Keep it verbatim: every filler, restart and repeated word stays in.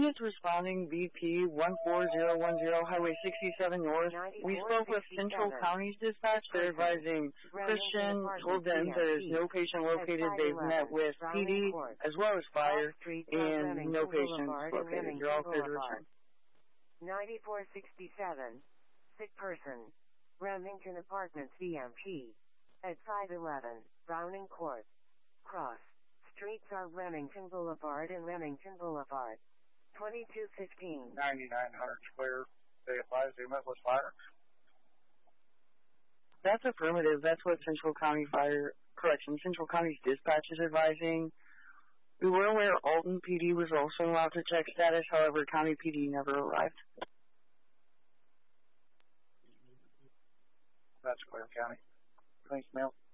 Units responding B P one four zero one zero, Highway sixty-seven North. We spoke with Central County's dispatch. They're advising Christian told them there is no patient located. They've met with P D as well as fire, and no patients located. You're all clear to return. ninety-four sixty-seven, sick person, Remington Apartments E M P, at five eleven, Browning Court, Cross. Streets are Remington Boulevard and Remington Boulevard. twenty-two fifteen. ninety-nine hundred square. They advise they met with fire. That's affirmative. That's what Central County Fire, correction, Central County's dispatch is advising. We were aware Alton P D was also allowed to check status, however, County P D never arrived. That's clear, County. Thanks, Mel.